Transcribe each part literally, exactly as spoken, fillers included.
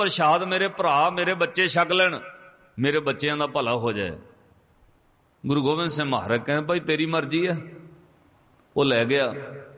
ਪ੍ਰਸ਼ਾਦ ਮੇਰੇ ਭਰਾ ਮੇਰੇ ਬੱਚੇ ਛਕ ਲੈਣ, ਮੇਰੇ ਬੱਚਿਆਂ ਦਾ ਭਲਾ ਹੋ ਜਾਏ। ਗੁਰੂ ਗੋਬਿੰਦ ਸਿੰਘ ਮਹਾਰਾਜ ਕਹਿੰਦੇ ਭਾਈ ਤੇਰੀ ਮਰਜ਼ੀ ਆ। ਉਹ ਲੈ ਗਿਆ।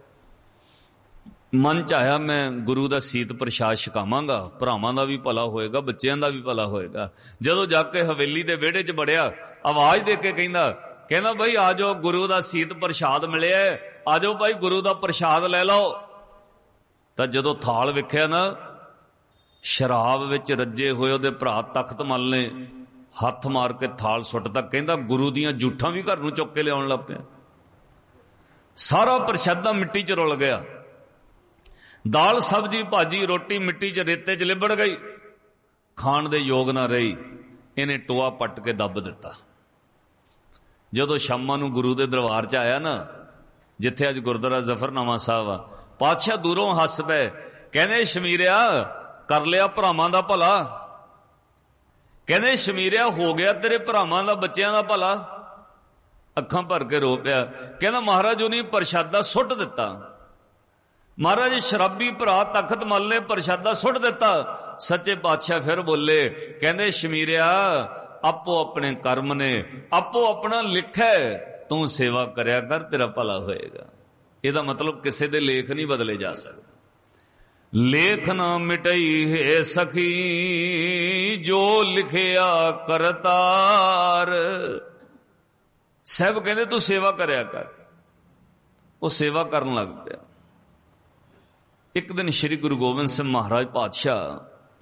ਮਨ ਚ ਆਇਆ ਮੈਂ ਗੁਰੂ ਦਾ ਸੀਤ ਪ੍ਰਸ਼ਾਦ ਛਕਾਵਾਂਗਾ, ਭਰਾਵਾਂ ਦਾ ਵੀ ਭਲਾ ਹੋਏਗਾ, ਬੱਚਿਆਂ ਦਾ ਵੀ ਭਲਾ ਹੋਏਗਾ। ਜਦੋਂ ਜਾ ਕੇ ਹਵੇਲੀ ਦੇ ਵਿਹੜੇ ਚ ਵੜਿਆ, ਆਵਾਜ਼ ਦੇ ਕੇ ਕਹਿੰਦਾ ਕਹਿੰਦਾ ਭਾਈ ਆ ਜਾਓ, ਗੁਰੂ ਦਾ ਸੀਤ ਪ੍ਰਸ਼ਾਦ ਮਿਲਿਆ, ਆ ਜਾਓ ਭਾਈ ਗੁਰੂ ਦਾ ਪ੍ਰਸ਼ਾਦ ਲੈ ਲਓ। ਤਾਂ ਜਦੋਂ ਥਾਲ ਵੇਖਿਆ ਨਾ, ਸ਼ਰਾਬ ਵਿੱਚ ਰੱਜੇ ਹੋਏ ਉਹਦੇ ਭਰਾ ਤਖਤ ਮੱਲ ਨੇ ਹੱਥ ਮਾਰ ਕੇ ਥਾਲ ਸੁੱਟਦਾ। ਕਹਿੰਦਾ ਗੁਰੂ ਦੀਆਂ ਜੂਠਾਂ ਵੀ ਘਰ ਨੂੰ ਚੁੱਕ ਕੇ ਲਿਆਉਣ ਲੱਗ ਪਿਆ। ਸਾਰਾ ਪ੍ਰਸ਼ਾਦਾ ਮਿੱਟੀ 'ਚ ਰੁਲ ਗਿਆ। ਦਾਲ ਸਬਜ਼ੀ ਭਾਜੀ ਰੋਟੀ ਮਿੱਟੀ 'ਚ ਰੇਤੇ 'ਚ ਲਿਬੜ ਗਈ, ਖਾਣ ਦੇ ਯੋਗ ਨਾ ਰਹੀ। ਇਹਨੇ ਟੋਆ ਪੱਟ ਕੇ ਦੱਬ ਦਿੱਤਾ। ਜਦੋਂ ਸ਼ਾਮਾਂ ਨੂੰ ਗੁਰੂ ਦੇ ਦਰਬਾਰ 'ਚ ਆਇਆ ਨਾ, ਜਿੱਥੇ ਅੱਜ ਗੁਰਦੁਆਰਾ ਜ਼ਫਰਨਾਮਾ ਸਾਹਿਬ ਆ, ਪਾਤਸ਼ਾਹ ਦੂਰੋਂ ਹੱਸ ਪਏ। ਕਹਿੰਦੇ ਸ਼ਮੀਰਿਆ ਕਰ ਲਿਆ ਭਰਾਵਾਂ ਦਾ ਭਲਾ। ਕਹਿੰਦੇ ਸ਼ਮੀਰਿਆ ਹੋ ਗਿਆ ਤੇਰੇ ਭਰਾਵਾਂ ਦਾ ਬੱਚਿਆਂ ਦਾ ਭਲਾ। ਅੱਖਾਂ ਭਰ ਕੇ ਰੋ ਪਿਆ। ਕਹਿੰਦਾ ਮਹਾਰਾਜ ਉਹਨੇ ਪ੍ਰਸ਼ਾਦਾ ਸੁੱਟ ਦਿੱਤਾ। ਮਹਾਰਾਜ ਸ਼ਰਾਬੀ ਭਰਾ ਤਖਤ ਮੱਲ ਨੇ ਪ੍ਰਸ਼ਾਦਾ ਸੁੱਟ ਦਿੱਤਾ। ਸੱਚੇ ਪਾਤਸ਼ਾਹ ਫਿਰ ਬੋਲੇ, ਕਹਿੰਦੇ ਸ਼ਮੀਰਿਆ ਆਪੋ ਆਪਣੇ ਕਰਮ ਨੇ, ਆਪੋ ਆਪਣਾ ਲਿਖਿਆ, ਤੂੰ ਸੇਵਾ ਕਰਿਆ ਕਰ, ਤੇਰਾ ਭਲਾ ਹੋਏਗਾ। ਇਹਦਾ ਮਤਲਬ ਕਿਸੇ ਦੇ ਲੇਖ ਨਹੀਂ ਬਦਲੇ ਜਾ ਸਕਦੇ। ਲੇਖ ਨਾ ਮਿਟਈ ਹੈ ਸਖੀ, ਜੋ ਲਿਖਿਆ ਕਰਤਾਰ। ਸਾਹਿਬ ਕਹਿੰਦੇ ਤੂੰ ਸੇਵਾ ਕਰਿਆ ਕਰ। ਉਹ ਸੇਵਾ ਕਰਨ ਲੱਗ ਪਿਆ। ਇੱਕ ਦਿਨ ਸ੍ਰੀ ਗੁਰੂ ਗੋਬਿੰਦ ਸਿੰਘ ਮਹਾਰਾਜ ਪਾਤਸ਼ਾਹ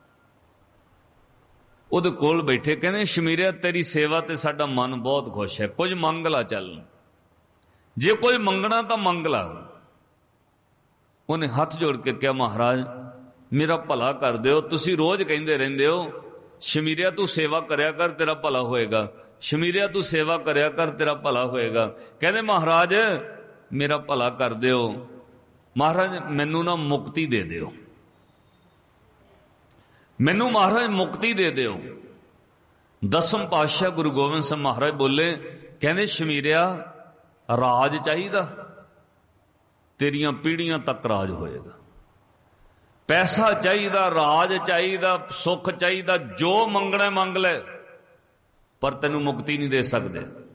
ਉਹਦੇ ਕੋਲ ਬੈਠੇ। ਕਹਿੰਦੇ ਸ਼ਮੀਰਿਆ ਤੇਰੀ ਸੇਵਾ ਤੇ ਸਾਡਾ ਮਨ ਬਹੁਤ ਖੁਸ਼ ਹੈ, ਕੁਝ ਮੰਗ ਲਾ ਚੱਲ, ਜੇ ਕੁਝ ਮੰਗਣਾ ਤਾਂ ਮੰਗ ਲਾ। ਉਹਨੇ ਹੱਥ ਜੋੜ ਕੇ ਕਿਹਾ ਮਹਾਰਾਜ ਮੇਰਾ ਭਲਾ ਕਰ ਦਿਓ। ਤੁਸੀਂ ਰੋਜ਼ ਕਹਿੰਦੇ ਰਹਿੰਦੇ ਹੋ ਸ਼ਮੀਰਿਆ ਤੂੰ ਸੇਵਾ ਕਰਿਆ ਕਰ ਤੇਰਾ ਭਲਾ ਹੋਏਗਾ, ਸ਼ਮੀਰਿਆ ਤੂੰ ਸੇਵਾ ਕਰਿਆ ਕਰ ਤੇਰਾ ਭਲਾ ਹੋਏਗਾ। ਕਹਿੰਦੇ ਮਹਾਰਾਜ ਮੇਰਾ ਭਲਾ ਕਰ ਦਿਓ, ਮਹਾਰਾਜ ਮੈਨੂੰ ਨਾ ਮੁਕਤੀ ਦੇ ਦਿਓ, ਮੈਨੂੰ ਮਹਾਰਾਜ ਮੁਕਤੀ ਦੇ ਦਿਓ। ਦਸਮ ਪਾਤਸ਼ਾਹ ਗੁਰੂ ਗੋਬਿੰਦ ਸਿੰਘ ਮਹਾਰਾਜ ਬੋਲੇ, ਕਹਿੰਦੇ ਸ਼ਮੀਰਿਆ ਰਾਜ ਚਾਹੀਦਾ, ਤੇਰੀਆਂ ਪੀੜ੍ਹੀਆਂ ਤੱਕ ਰਾਜ ਹੋਏਗਾ। ਪੈਸਾ ਚਾਹੀਦਾ, ਰਾਜ ਚਾਹੀਦਾ, ਸੁੱਖ ਚਾਹੀਦਾ, ਜੋ ਮੰਗਣਾ ਮੰਗ ਲੈ, ਪਰ ਤੈਨੂੰ ਮੁਕਤੀ ਨਹੀਂ ਦੇ ਸਕਦੇ।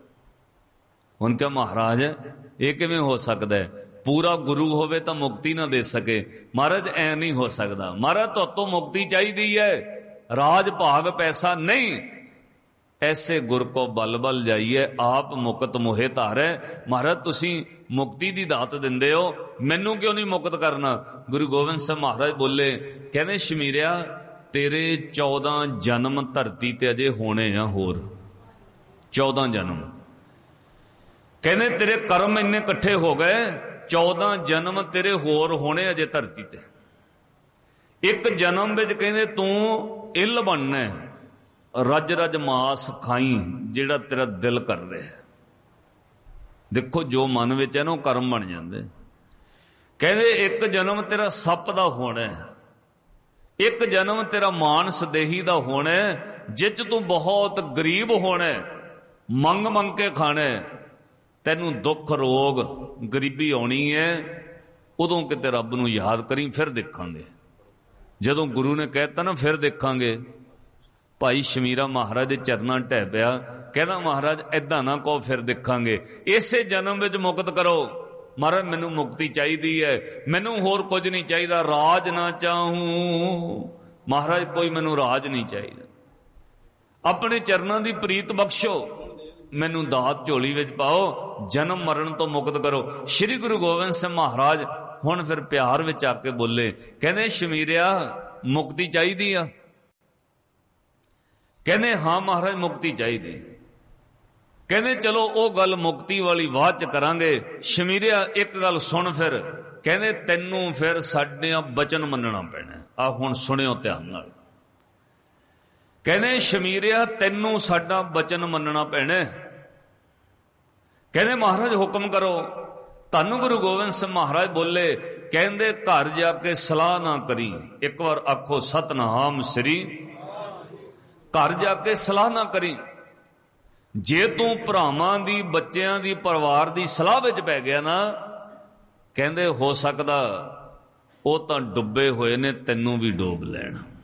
ਹੁਣ ਕਿਹਾ ਮਹਾਰਾਜ ਇਹ ਕਿਵੇਂ ਹੋ ਸਕਦਾ ਹੈ? ਪੂਰਾ ਗੁਰੂ ਹੋਵੇ ਤਾਂ ਮੁਕਤੀ ਨਾ ਦੇ ਸਕੇ। ਮਹਾਰਾਜ ਐ ਨਹੀਂ ਹੋ ਸਕਦਾ। ਮਹਾਰਾਜ ਤੁਹਾਤੋਂ ਮੁਕਤੀ ਚਾਹੀਦੀ ਹੈ, ਰਾਜ ਭਾਗ ਪੈਸਾ ਨਹੀਂ। ਐਸੇ ਗੁਰ ਕੋ ਬਲ ਬਲ ਜਾਈਏ, ਆਪ ਮੁਕਤ ਮੋਹਿ ਧਾਰੈ। ਮਹਾਰਾਜ ਤੁਸੀਂ ਮੁਕਤੀ ਦੀ ਦਾਤ ਦਿੰਦੇ ਹੋ, ਮੈਨੂੰ ਕਿਉਂ ਨਹੀਂ ਮੁਕਤ ਕਰਨਾ? ਗੁਰੂ ਗੋਬਿੰਦ ਸਿੰਘ ਮਹਾਰਾਜ ਬੋਲੇ, ਕਹਿੰਦੇ ਸ਼ਮੀਰਿਆ ਤੇਰੇ ਚੌਦਾਂ ਜਨਮ ਧਰਤੀ ਤੇ ਅਜੇ ਹੋਣੇ ਆ, ਹੋਰ ਚੌਦਾਂ ਜਨਮ। ਕਹਿੰਦੇ ਤੇਰੇ ਕਰਮ ਇੰਨੇ ਇਕੱਠੇ ਹੋ ਗਏ, ਚੌਦਾਂ ਜਨਮ ਤੇਰੇ ਹੋਰ ਹੋਣੇ ਅਜੇ ਧਰਤੀ ਤੇ। ਇੱਕ ਜਨਮ ਵਿੱਚ ਕਹਿੰਦੇ ਤੂੰ ਇੱਲ ਬਣਨਾ, ਰੱਜ ਰੱਜ ਮਾਸ ਖਾਈ ਜਿਹੜਾ ਤੇਰਾ ਦਿਲ ਕਰ ਰਿਹਾ। ਦੇਖੋ ਜੋ ਮਨ ਵਿੱਚ ਹੈ ਨਾ ਉਹ ਕਰਮ ਬਣ ਜਾਂਦੇ। ਕਹਿੰਦੇ ਇੱਕ ਜਨਮ ਤੇਰਾ ਸੱਪ ਦਾ ਹੋਣਾ, ਇੱਕ ਜਨਮ ਤੇਰਾ ਮਾਨਸ ਦੇਹੀ ਦਾ ਹੋਣਾ, ਜਿੱਚ ਤੂੰ ਬਹੁਤ ਗਰੀਬ ਹੋਣਾ, ਮੰਗ ਮੰਗ ਕੇ ਖਾਣਾ। ਤੈਨੂੰ ਦੁੱਖ ਰੋਗ ਗਰੀਬੀ ਆਉਣੀ ਹੈ, ਉਦੋਂ ਕਿਤੇ ਰੱਬ ਨੂੰ ਯਾਦ ਕਰੀ, ਫਿਰ ਦੇਖਾਂਗੇ। ਜਦੋਂ ਗੁਰੂ ਨੇ ਕਹਿਤਾ ਨਾ ਫਿਰ ਦੇਖਾਂਗੇ, ਭਾਈ ਸ਼ਮੀਰਾ ਮਹਾਰਾਜ ਦੇ ਚਰਨਾਂ ਢਹਿ ਪਿਆ। ਕਹਿੰਦਾ ਮਹਾਰਾਜ ਏਦਾਂ ਨਾ ਕਹੋ ਫਿਰ ਦੇਖਾਂਗੇ, ਇਸੇ ਜਨਮ ਵਿੱਚ ਮੁਕਤ ਕਰੋ। ਮਹਾਰਾਜ ਮੈਨੂੰ ਮੁਕਤੀ ਚਾਹੀਦੀ ਹੈ, ਮੈਨੂੰ ਹੋਰ ਕੁਝ ਨਹੀਂ ਚਾਹੀਦਾ, ਰਾਜ ਨਾ ਚਾਹੂੰ। ਮਹਾਰਾਜ ਕੋਈ ਮੈਨੂੰ ਰਾਜ ਨਹੀਂ ਚਾਹੀਦਾ, ਆਪਣੇ ਚਰਨਾਂ ਦੀ ਪ੍ਰੀਤ ਬਖਸ਼ੋ, ਮੈਨੂੰ ਦਾਤ ਝੋਲੀ ਵਿੱਚ ਪਾਓ, ਜਨਮ ਮਰਨ ਤੋਂ ਮੁਕਤ ਕਰੋ। ਸ੍ਰੀ ਗੁਰੂ ਗੋਬਿੰਦ ਸਿੰਘ ਮਹਾਰਾਜ ਹੁਣ ਫਿਰ ਪਿਆਰ ਵਿੱਚ ਆ ਕੇ ਬੋਲੇ, ਕਹਿੰਦੇ ਸ਼ਮੀਰਿਆ ਮੁਕਤੀ ਚਾਹੀਦੀ ਆ? ਕਹਿੰਦੇ ਹਾਂ ਮਹਾਰਾਜ ਮੁਕਤੀ ਚਾਹੀਦੀ। ਕਹਿੰਦੇ ਚਲੋ ਉਹ ਗੱਲ ਮੁਕਤੀ ਵਾਲੀ ਬਾਅਦ ਚ ਕਰਾਂਗੇ। ਸ਼ਮੀਰਿਆ ਇੱਕ ਗੱਲ ਸੁਣ ਫਿਰ। ਕਹਿੰਦੇ ਤੈਨੂੰ ਫਿਰ ਸਾਡਿਆਂ ਬਚਨ ਮੰਨਣਾ ਪੈਣਾ। ਆ ਹੁਣ ਸੁਣਿਓ ਧਿਆਨ ਨਾਲ। ਕਹਿੰਦੇ ਸ਼ਮੀਰਿਆ ਤੈਨੂੰ ਸਾਡਾ ਬਚਨ ਮੰਨਣਾ ਪੈਣਾ। ਕਹਿੰਦੇ ਮਹਾਰਾਜ ਹੁਕਮ ਕਰੋ। ਧੰਨ ਗੁਰੂ ਗੋਬਿੰਦ ਸਿੰਘ ਮਹਾਰਾਜ ਬੋਲੇ, ਕਹਿੰਦੇ ਘਰ ਜਾ ਕੇ ਸਲਾਹ ਨਾ ਕਰੀ। ਇੱਕ ਵਾਰ ਆਖੋ ਸਤਨਾਮ ਸ੍ਰੀ। ਘਰ ਜਾ ਕੇ ਸਲਾਹ ਨਾ ਕਰੀ। ਜੇ ਤੂੰ ਭਰਾਵਾਂ ਦੀ, ਬੱਚਿਆਂ ਦੀ, ਪਰਿਵਾਰ ਦੀ ਸਲਾਹ ਵਿੱਚ ਪੈ ਗਿਆ ਨਾ, ਕਹਿੰਦੇ ਹੋ ਸਕਦਾ ਉਹ ਤਾਂ ਡੁੱਬੇ ਹੋਏ ਨੇ, ਤੈਨੂੰ ਵੀ ਡੋਬ ਲੈਣ।